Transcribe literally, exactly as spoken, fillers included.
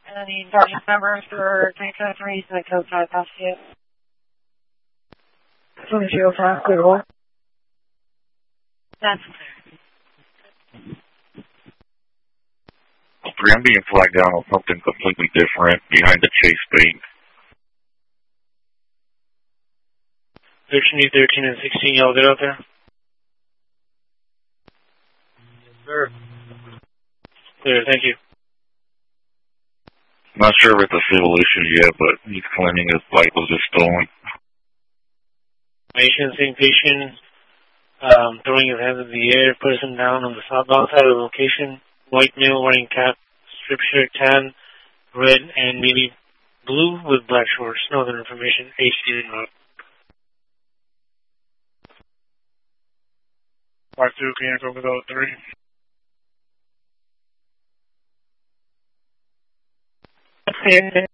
And the sergeant members for tank code three, tank code five, pass you. two zero five, clear one. That's clear. three, I'm being flagged down on something completely different behind the Chase Bank. thirteen, thirteen, and sixteen, y'all good out there? Yes, sir. Clear, thank you. Not sure if it's a civil issue yet, but he's claiming his bike was just stolen. Patient, seeing patient, um, throwing his hands in the air, person down on the southbound side of the location. White male wearing cap, strip shirt, tan, red, and navy blue with black shorts. No other information. H D Road. Part two, can you go with all three? Clear.